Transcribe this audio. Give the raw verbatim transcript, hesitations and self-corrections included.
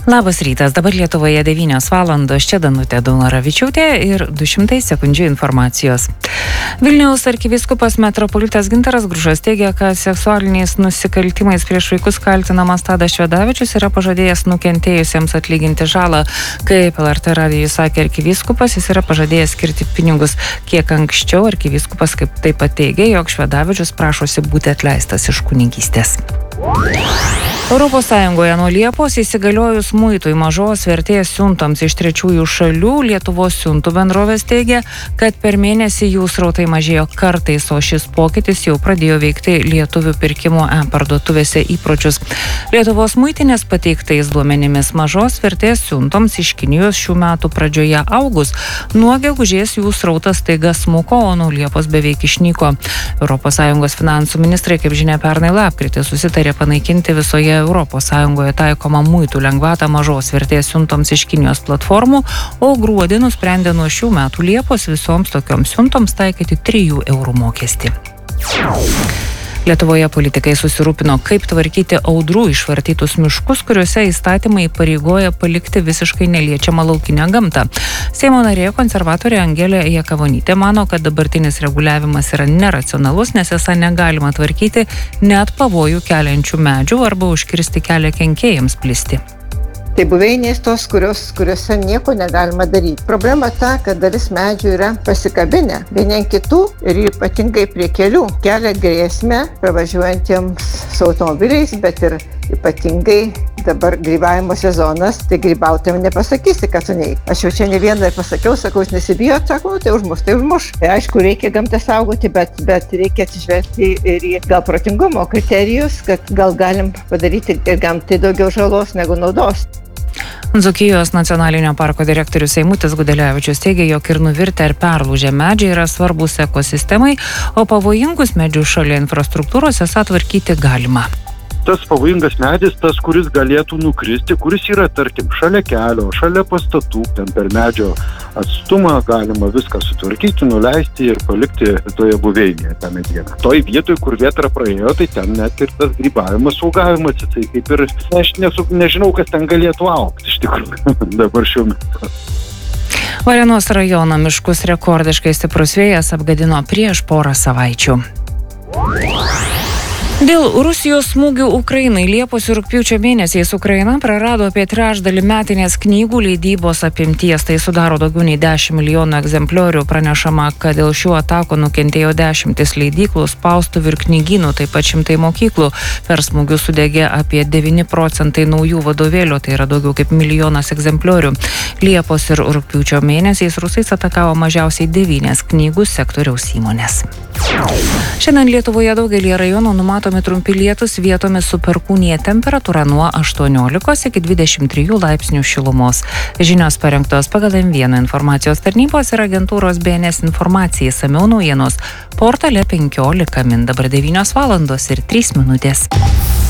Labas rytas, dabar Lietuvoje devynios valandos, čia Danutė Daunoravičiūtė ir du šimtai sekundžių informacijos. Vilniaus arkivyskupas metropolitas Gintaras Grušas teigia, kad seksualiniais nusikaltimais prieš vaikus kaltinamas Tadas Švedavičius yra pažadėjęs nukentėjusiems atlyginti žalą. Kaip L R T radijui sakė arkivyskupas, jis yra pažadėjęs skirti pinigus. Kiek anksčiau arkivyskupas kaip taip pat teigė, jog Švedavičius prašosi būti atleistas iš kunigystės. Europos Sąjungoje nuo Liepos įsigaliojus muitui mažos vertės siuntoms iš trečiųjų šalių, Lietuvos siuntų bendrovės teigia, kad per mėnesį jų srautai mažėjo kartais, o šis pokytis jau pradėjo veikti lietuvių pirkimo e-parduotuvėse įpročius. Lietuvos muitinės pateiktais duomenimis mažos vertės siuntoms iš Kinijos šių metų pradžioje augus, nuo gegužės jų srautas staiga smuko, o nuo Liepos beveik išnyko. Europos Sąjungos finansų ministrai, kaip žinia, pernai lapkritį susitarė panaikinti visoje Europos Sąjungoje taikomą muitų lengvatą mažos vertės siuntoms iš Kinijos platformų, o gruodį nusprendė nuo šių metų Liepos visoms tokioms siuntoms taikyti trijų eurų mokestį. Lietuvoje politikai susirūpino, kaip tvarkyti audrų išvartytus miškus, kuriuose įstatymai pareigoja palikti visiškai neliečiamą laukinę gamtą. Seimo narė konservatorė Angelė Jakavonytė mano, kad dabartinis reguliavimas yra neracionalus, nes esą negalima tvarkyti net pavojų keliančių medžių arba užkirsti kelią kenkėjams plisti. Tai buveinės tos, kurios, kuriuose nieko negalima daryti. Problema ta, kad dalis medžių yra pasikabinę vieni ant kitų ir ypatingai prie kelių kelia grėsmę pravažiuojantiems su automobiliais, bet ir ypatingai dabar grybavimo sezonas, tai grybautojams nepasakysi, kad tu neik. Aš jau čia ne vieną pasakiau, sakau, jūs nesibijot, sakau, tai užmuš, tai užmuš. Tai aišku, reikia gamtą saugoti, bet, bet reikia atsižvelgti ir į gal protingumo kriterijus, kad gal galim padaryti ir gamtai daugiau žalos negu naudos. Dzūkijos nacionalinio parko direktorius Eimutis Gudelevičius teigia, jog ir nuvirtę ar perlūžę medžiai yra svarbus ekosistemai, o pavojingus medžius šalia infrastruktūros esą tvarkyti galima. Tas pavojingas medis, tas, kuris galėtų nukristi, kuris yra, tarkim, šalia kelio, šalia pastatų, ten per medžio atstumą galima viską sutvarkyti, nuleisti ir palikti toje buveinėje tą medieną. Toj vietoj, kur vėtra praėjo, tai ten net ir tas grybavimas, saugavimas, tai kaip ir, aš nesu, nežinau, kas ten galėtų augti, iš tikrųjų, dabar šiuo metu. Varėnos rajono miškus rekordiškai stiprus vėjas apgadino prieš porą savaičių. Dėl Rusijos smūgių Ukrainai Liepos ir rugpjūčio mėnesiais Ukraina prarado apie trečdalį metinės knygų leidybos apimties. Tai sudaro daugiau nei dešimt milijonų egzempliorių. Pranešama, kad dėl šių atakų nukentėjo dešimtis leidyklų, spaustuvių ir knygynų, taip pat šimtai mokyklų. Per smūgius sudegė apie devyni procentai naujų vadovėlių, tai yra daugiau kaip milijonas egzempliorių. Liepos ir rugpjūčio mėnesiais rusais atakavo mažiausiai devynias knygų sektoriaus įmonės. Šiandien Lietuvoje daugelį rajonų numatomi trumpi lietūs, vietomis su perkūnija, temperatūra nuo aštuoniolikos iki dvidešimt trijų laipsnių šilumos. Žinios parengtos pagal M vieną informacijos tarnybos ir agentūros B N S informacijai. Išsamiau naujienos portale penkiolika min. Dabar devynios valandos ir trys minutės.